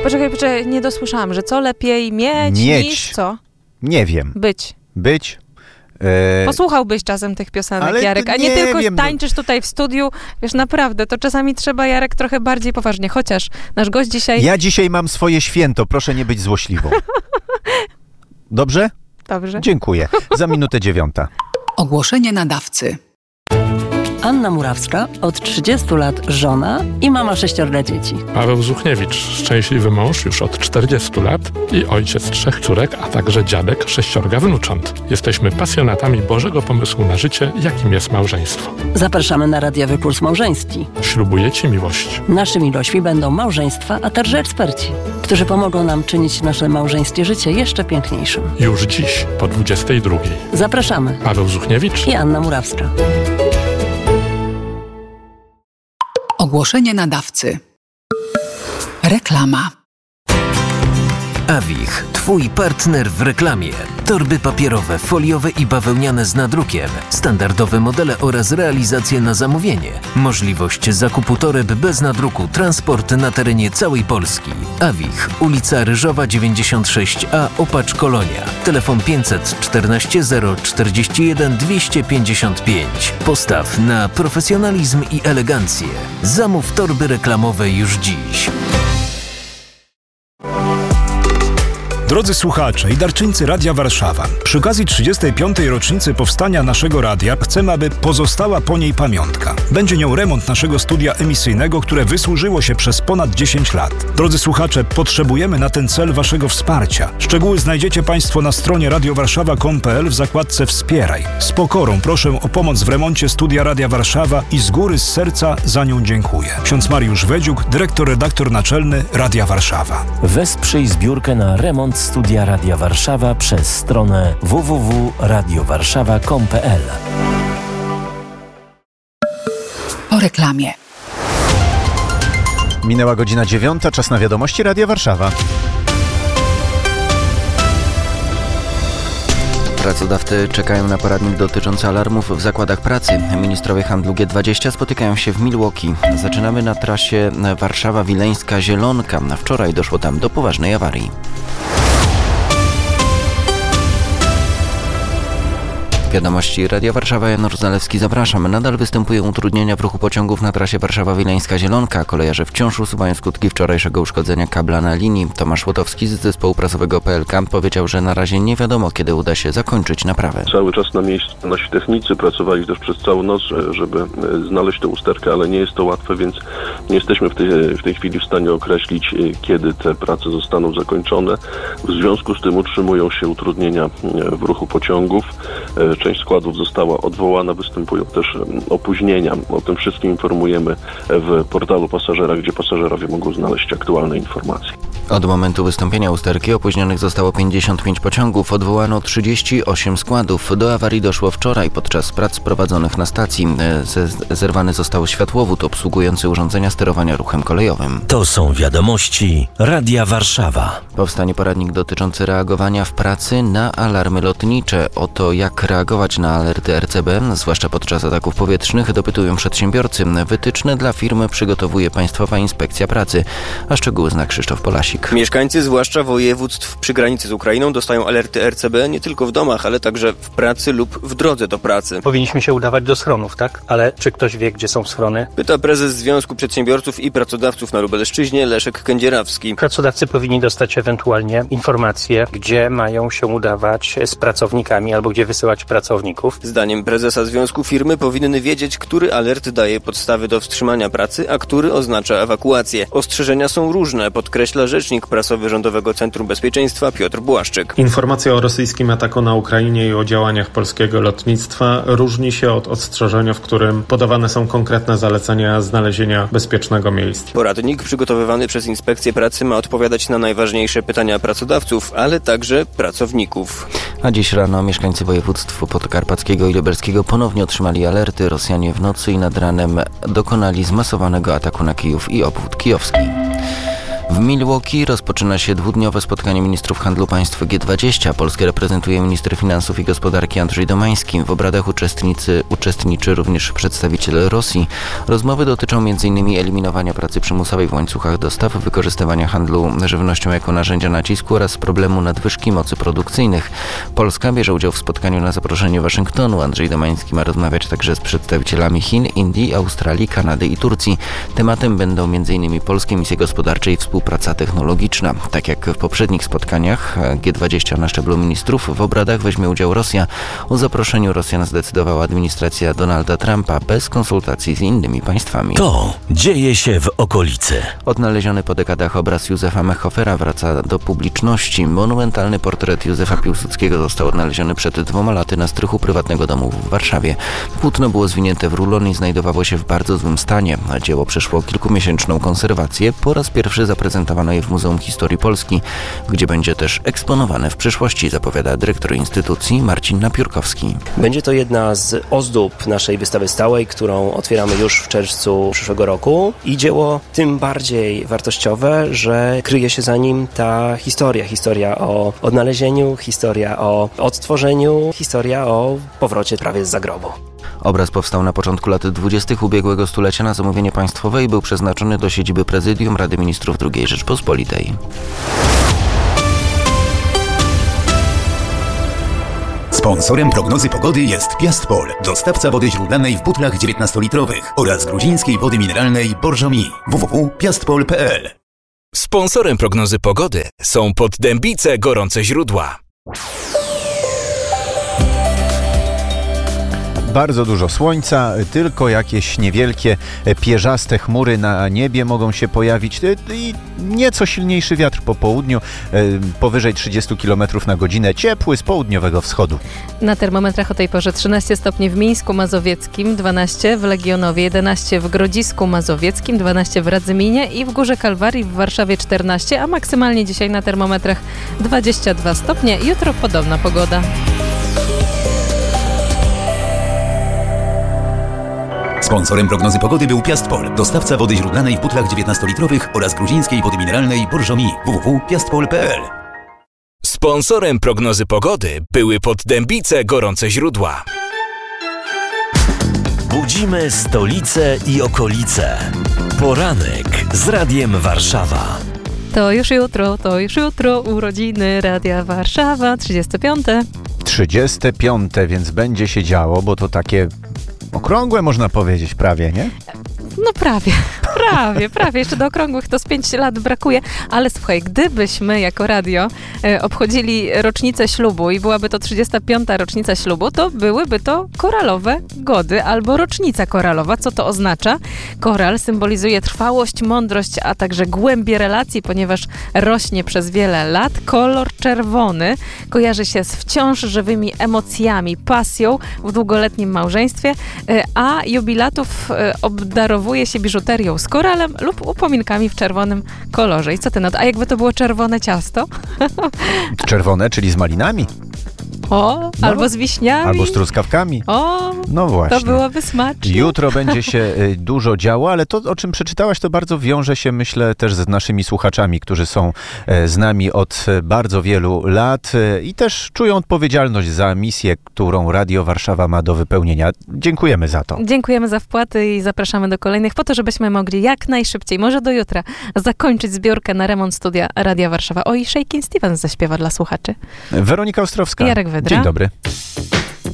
Poczekaj, nie dosłyszałam, że co lepiej mieć niż co? Nie wiem. Być. Posłuchałbyś czasem tych piosenek, Jarek, a nie tylko tańczysz tutaj w studiu. Wiesz, naprawdę, to czasami trzeba, Jarek, trochę bardziej poważnie, chociaż nasz gość dzisiaj... Ja dzisiaj mam swoje święto, proszę nie być złośliwą. Dobrze? Dobrze. Dziękuję. Za minutę 9. Ogłoszenie nadawcy. Anna Murawska, od 30 lat żona i mama 6 dzieci. Paweł Zuchniewicz, szczęśliwy mąż już od 40 lat i ojciec 3 córek, a także dziadek 6 wnucząt. Jesteśmy pasjonatami Bożego pomysłu na życie, jakim jest małżeństwo. Zapraszamy na radiowy kurs małżeński. Ślubuję Ci miłość. Naszymi gośćmi będą małżeństwa, a także eksperci, którzy pomogą nam czynić nasze małżeńskie życie jeszcze piękniejszym. Już dziś, po 22. Zapraszamy. Paweł Zuchniewicz i Anna Murawska. Ogłoszenie nadawcy. Reklama. Avich, Twój partner w reklamie. Torby papierowe, foliowe i bawełniane z nadrukiem. Standardowe modele oraz realizacje na zamówienie. Możliwość zakupu toreb bez nadruku. Transport na terenie całej Polski. Avich, ulica Ryżowa 96A, Opacz, Kolonia. Telefon 514 041 255. Postaw na profesjonalizm i elegancję. Zamów torby reklamowe już dziś. Drodzy słuchacze i darczyńcy Radia Warszawa, przy okazji 35. rocznicy powstania naszego radia chcemy, aby pozostała po niej pamiątka. Będzie nią remont naszego studia emisyjnego, które wysłużyło się przez ponad 10 lat. Drodzy słuchacze, potrzebujemy na ten cel waszego wsparcia. Szczegóły znajdziecie Państwo na stronie radiowarszawa.com.pl w zakładce Wspieraj. Z pokorą proszę o pomoc w remoncie studia Radia Warszawa i z góry, z serca za nią dziękuję. Ksiądz Mariusz Wedziuk, redaktor naczelny Radia Warszawa. Wesprzyj zbiórkę na remont Studia Radia Warszawa przez stronę www.radiowarszawa.com.pl. Po reklamie. Minęła godzina 9, czas na wiadomości Radia Warszawa. Pracodawcy czekają na poradnik dotyczący alarmów w zakładach pracy. Ministrowie handlu G20 spotykają się w Milwaukee. Zaczynamy na trasie Warszawa-Wileńska-Zielonka. Wczoraj doszło tam do poważnej awarii. Wiadomości Radia Warszawa, Janusz Zalewski, zapraszam. Nadal występują utrudnienia w ruchu pociągów na trasie Warszawa-Wileńska-Zielonka. Kolejarze wciąż usuwają skutki wczorajszego uszkodzenia kabla na linii. Tomasz Łotowski z zespołu prasowego PLK powiedział, że na razie nie wiadomo, kiedy uda się zakończyć naprawę. Cały czas na miejscu nasi technicy pracowali też przez całą noc, żeby znaleźć tę usterkę, ale nie jest to łatwe, więc nie jesteśmy w tej chwili w stanie określić, kiedy te prace zostaną zakończone. W związku z tym utrzymują się utrudnienia w ruchu pociągów. Część składów została odwołana, występują też opóźnienia. O tym wszystkim informujemy w portalu pasażera, gdzie pasażerowie mogą znaleźć aktualne informacje. Od momentu wystąpienia usterki opóźnionych zostało 55 pociągów, odwołano 38 składów. Do awarii doszło wczoraj podczas prac prowadzonych na stacji. Zerwany został światłowód obsługujący urządzenia sterowania ruchem kolejowym. To są wiadomości Radia Warszawa. Powstanie poradnik dotyczący reagowania w pracy na alarmy lotnicze. O to, jak reagować na alerty RCB, zwłaszcza podczas ataków powietrznych, dopytują przedsiębiorcy. Wytyczne dla firmy przygotowuje Państwowa Inspekcja Pracy, a szczegóły zna Krzysztof Polasik. Mieszkańcy, zwłaszcza województw przy granicy z Ukrainą, dostają alerty RCB nie tylko w domach, ale także w pracy lub w drodze do pracy. Powinniśmy się udawać do schronów, tak? Ale czy ktoś wie, gdzie są schrony? Pyta prezes Związku Przedsiębiorców i Pracodawców na Lubelszczyźnie Leszek Kędzierawski. Pracodawcy powinni dostać ewentualnie informacje, gdzie mają się udawać z pracownikami albo gdzie wysyłać pracowników. Zdaniem prezesa związku firmy powinny wiedzieć, który alert daje podstawy do wstrzymania pracy, a który oznacza ewakuację. Ostrzeżenia są różne, podkreśla rzecznik prasowy Rządowego Centrum Bezpieczeństwa Piotr Błaszczyk. Informacja o rosyjskim ataku na Ukrainie i o działaniach polskiego lotnictwa różni się od ostrzeżenia, w którym podawane są konkretne zalecenia znalezienia bezpiecznego miejsca. Poradnik przygotowywany przez Inspekcję Pracy ma odpowiadać na najważniejsze pytania pracodawców, ale także pracowników. A dziś rano mieszkańcy województw podkarpackiego i lubelskiego ponownie otrzymali alerty. Rosjanie w nocy i nad ranem dokonali zmasowanego ataku na Kijów i obwód kijowski. W Milwaukee rozpoczyna się dwudniowe spotkanie ministrów handlu państw G20. Polskę reprezentuje minister finansów i gospodarki Andrzej Domański. W obradach uczestniczy również przedstawiciel Rosji. Rozmowy dotyczą m.in. eliminowania pracy przymusowej w łańcuchach dostaw, wykorzystywania handlu żywnością jako narzędzia nacisku oraz problemu nadwyżki mocy produkcyjnych. Polska bierze udział w spotkaniu na zaproszenie Waszyngtonu. Andrzej Domański ma rozmawiać także z przedstawicielami Chin, Indii, Australii, Kanady i Turcji. Tematem będą m.in. polskie misje gospodarcze i współpraca technologiczna. Tak jak w poprzednich spotkaniach G20 na szczeblu ministrów, w obradach weźmie udział Rosja. O zaproszeniu Rosjan zdecydowała administracja Donalda Trumpa bez konsultacji z innymi państwami. To dzieje się w okolicy. Odnaleziony po dekadach obraz Józefa Mechhofera wraca do publiczności. Monumentalny portret Józefa Piłsudskiego został odnaleziony przed 2 laty na strychu prywatnego domu w Warszawie. Płótno było zwinięte w rulon i znajdowało się w bardzo złym stanie, a dzieło przeszło kilkumiesięczną konserwację. Po raz pierwszy zaprezentowano je w Muzeum Historii Polski, gdzie będzie też eksponowane w przyszłości, zapowiada dyrektor instytucji Marcin Napiórkowski. Będzie to jedna z ozdób naszej wystawy stałej, którą otwieramy już w czerwcu przyszłego roku i dzieło tym bardziej wartościowe, że kryje się za nim ta historia o odnalezieniu, historia o odtworzeniu, historia o powrocie prawie z zagrobu. Obraz powstał na początku lat 20. ubiegłego stulecia na zamówienie państwowe i był przeznaczony do siedziby Prezydium Rady Ministrów II Rzeczpospolitej. Sponsorem prognozy pogody jest Piastpol, dostawca wody źródlanej w butlach 19-litrowych oraz gruzińskiej wody mineralnej Borżomi. www.piastpol.pl. Sponsorem prognozy pogody są Poddębice Gorące Źródła. Bardzo dużo słońca, tylko jakieś niewielkie, pierzaste chmury na niebie mogą się pojawić i nieco silniejszy wiatr po południu, powyżej 30 km na godzinę, ciepły z południowego wschodu. Na termometrach o tej porze 13 stopni w Mińsku Mazowieckim, 12 w Legionowie, 11 w Grodzisku Mazowieckim, 12 w Radzyminie i w Górze Kalwarii w Warszawie 14, a maksymalnie dzisiaj na termometrach 22 stopnie. Jutro podobna pogoda. Sponsorem prognozy pogody był Piastpol, dostawca wody źródlanej w butlach 19-litrowych oraz gruzińskiej wody mineralnej Borżomi. www.piastpol.pl. Sponsorem prognozy pogody były Poddębice Gorące Źródła. Budzimy stolicę i okolice. Poranek z Radiem Warszawa. To już jutro urodziny Radia Warszawa, 35. 35, więc będzie się działo, bo to takie okrągłe można powiedzieć prawie, nie? No prawie. Jeszcze do okrągłych to z 5 lat brakuje, ale słuchaj, gdybyśmy jako radio obchodzili rocznicę ślubu i byłaby to 35. rocznica ślubu, to byłyby to koralowe gody albo rocznica koralowa. Co to oznacza? Koral symbolizuje trwałość, mądrość, a także głębię relacji, ponieważ rośnie przez wiele lat. Kolor czerwony kojarzy się z wciąż żywymi emocjami, pasją w długoletnim małżeństwie, a jubilatów obdarowuje się biżuterią z koralem lub upominkami w czerwonym kolorze. I co ty na to? A jakby to było czerwone ciasto? Czerwone, czyli z malinami. O, no, albo z wiśniami. Albo z truskawkami. O, no właśnie. To byłoby smaczne. Jutro będzie się dużo działo, ale to, o czym przeczytałaś, to bardzo wiąże się, myślę, też z naszymi słuchaczami, którzy są z nami od bardzo wielu lat i też czują odpowiedzialność za misję, którą Radio Warszawa ma do wypełnienia. Dziękujemy za to. Dziękujemy za wpłaty i zapraszamy do kolejnych po to, żebyśmy mogli jak najszybciej, może do jutra, zakończyć zbiórkę na remont studia Radia Warszawa. O, i Shakin' Stevens zaśpiewa dla słuchaczy. Weronika Ostrowska. Jarek Wydra. Dzień dobry.